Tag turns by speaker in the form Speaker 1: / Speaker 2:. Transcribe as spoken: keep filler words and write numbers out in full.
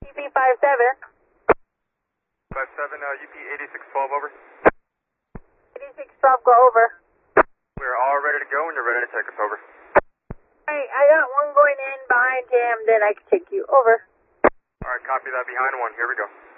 Speaker 1: U P five seven.
Speaker 2: five seven, uh, U P eighty-six twelve, over.
Speaker 1: eighty-six twelve, go over.
Speaker 2: We're all ready to go when you're ready to take us, over.
Speaker 1: Hey, I got one going in behind him, then I can take you over.
Speaker 2: Alright, copy that, behind one, here we go.